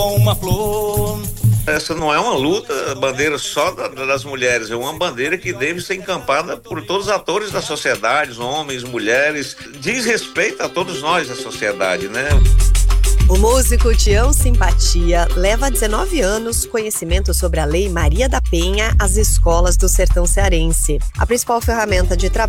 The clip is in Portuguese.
Uma flor. Essa não é uma luta, bandeira só das mulheres, é uma bandeira que deve ser encampada por todos os atores da sociedade, homens, mulheres, diz respeito a todos nós da sociedade, né? O músico Tião Simpatia leva há 19 anos conhecimento sobre a Lei Maria da Penha às escolas do sertão cearense. A principal ferramenta de trabalho